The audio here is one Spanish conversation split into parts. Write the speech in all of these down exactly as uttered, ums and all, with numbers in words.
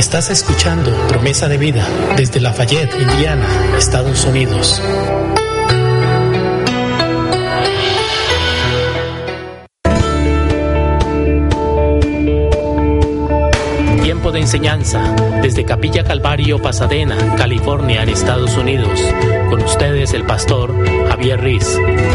Estás escuchando Promesa de Vida desde Lafayette, Indiana, Estados Unidos. Tiempo de enseñanza desde Capilla Calvario, Pasadena, California, en Estados Unidos. Con ustedes el pastor Javier Riz.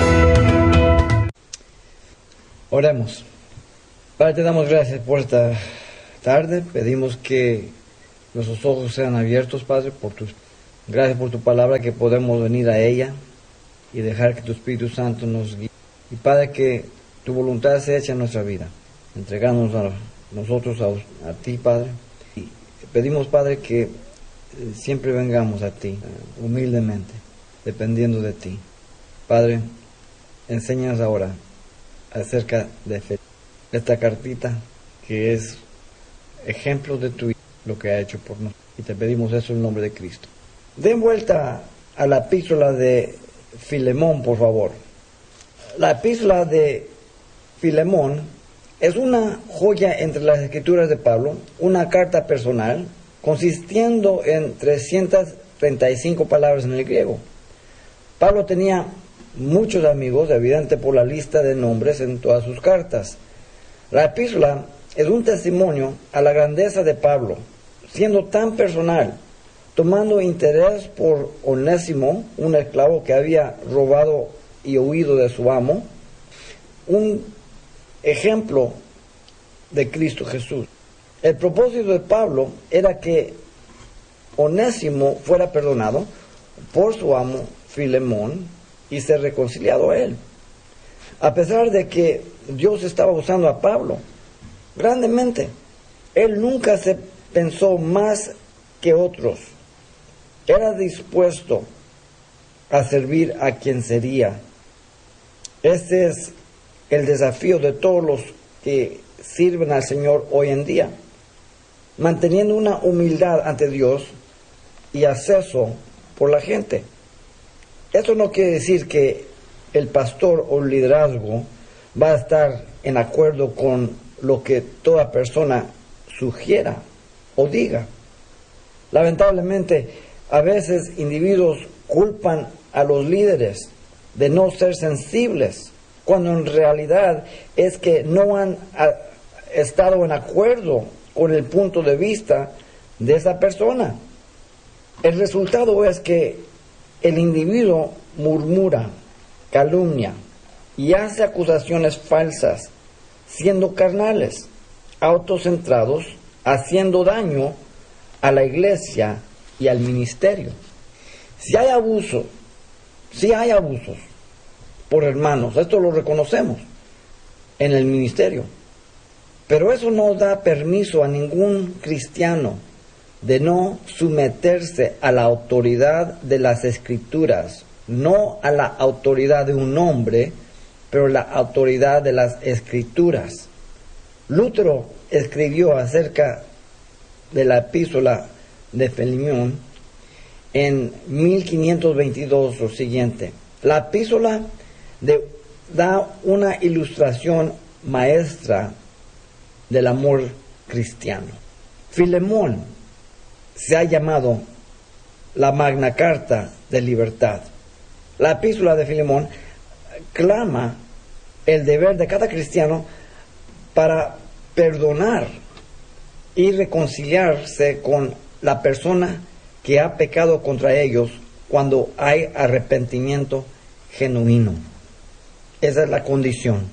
Oremos. Padre, te damos gracias por esta tarde. Pedimos que nuestros ojos sean abiertos, Padre, por tus gracias por tu palabra, que podemos venir a ella y dejar que tu Espíritu Santo nos guíe. Y Padre, que tu voluntad sea hecha en nuestra vida. Entregándonos a nosotros a, a ti, Padre. Y pedimos, Padre, que siempre vengamos a ti, humildemente, dependiendo de ti. Padre, enséñanos ahora acerca de fe. Esta cartita que es ejemplo de tu lo que ha hecho por nosotros. Y te pedimos eso en nombre de Cristo. Den vuelta a la epístola de Filemón, por favor. La epístola de Filemón es una joya entre las escrituras de Pablo, una carta personal, consistiendo en trescientas treinta y cinco palabras en el griego. Pablo tenía muchos amigos, evidente por la lista de nombres en todas sus cartas. La epístola es un testimonio a la grandeza de Pablo, siendo tan personal, tomando interés por Onésimo, un esclavo que había robado y huido de su amo, un ejemplo de Cristo Jesús. El propósito de Pablo era que Onésimo fuera perdonado por su amo Filemón y ser reconciliado a él. A pesar de que Dios estaba usando a Pablo grandemente, él nunca se pensó más que otros. Era dispuesto a servir a quien sería. Este es el desafío de todos los que sirven al Señor hoy en día, manteniendo una humildad ante Dios y acceso por la gente. Esto no quiere decir que el pastor o el liderazgo va a estar en acuerdo con lo que toda persona sugiera o diga. Lamentablemente, a veces individuos culpan a los líderes de no ser sensibles, cuando en realidad es que no han a, estado en acuerdo con el punto de vista de esa persona. El resultado es que el individuo murmura, calumnia y hace acusaciones falsas, siendo carnales, autocentrados, haciendo daño a la iglesia y al ministerio. Si hay abuso, si hay abusos por hermanos, esto lo reconocemos en el ministerio, pero eso no da permiso a ningún cristiano de no someterse a la autoridad de las Escrituras, no a la autoridad de un hombre, pero la autoridad de las Escrituras. Lutero escribió acerca de la epístola de Filemón en mil quinientos veintidós lo siguiente: la epístola de, da una ilustración maestra del amor cristiano. Filemón se ha llamado la Magna Carta de libertad. La epístola de Filemón clama el deber de cada cristiano para perdonar y reconciliarse con la persona que ha pecado contra ellos cuando hay arrepentimiento genuino. Esa es la condición.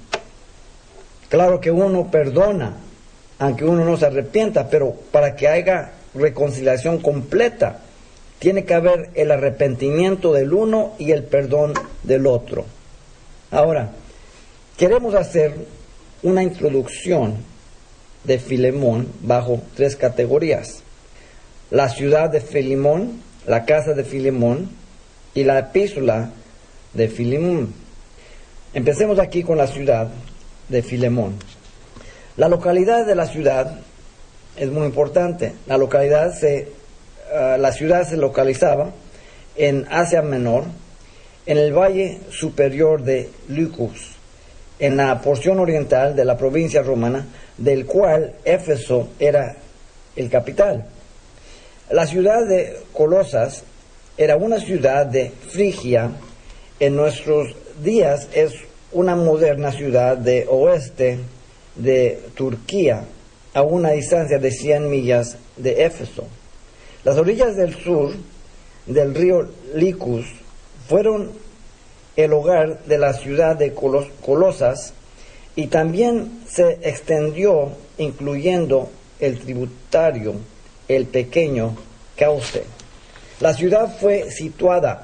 Claro que uno perdona, aunque uno no se arrepienta, pero para que haya reconciliación completa, tiene que haber el arrepentimiento del uno y el perdón del otro. Ahora, queremos hacer una introducción de Filemón bajo tres categorías: la ciudad de Filemón, la casa de Filemón y la epístola de Filemón. Empecemos aquí con la ciudad de Filemón. La localidad de la ciudad es muy importante. La localidad se, uh, la ciudad se localizaba en Asia Menor, en el valle superior de Lycus, en la porción oriental de la provincia romana, del cual Éfeso era el capital. La ciudad de Colosas era una ciudad de Frigia. En nuestros días es una moderna ciudad de oeste de Turquía, a una distancia de cien millas de Éfeso. Las orillas del sur del río Licus fueron el hogar de la ciudad de Colos Colosas, y también se extendió incluyendo el tributario, el pequeño Cauce. La ciudad fue situada